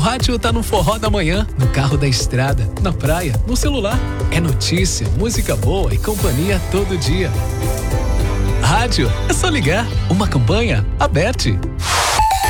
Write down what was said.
rádio tá no forró da manhã, no carro da estrada, na praia, no celular. É notícia, música boa e companhia todo dia. Rádio, é só ligar. Uma campanha aberta.